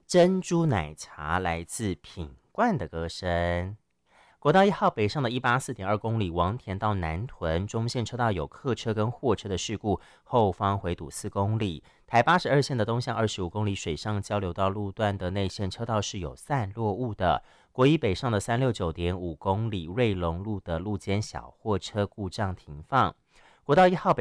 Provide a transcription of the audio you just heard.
珍珠奶茶来自品冠的歌声。国道1号北上的184.2公里，王田到南屯中线车道有客车跟货车的事故，后方回堵4公里。台82线的东向25公里水上交流道路段的内线车道是有散落物的。国一北上的369.5公里，瑞隆路的路肩小货车故障停放。国道1号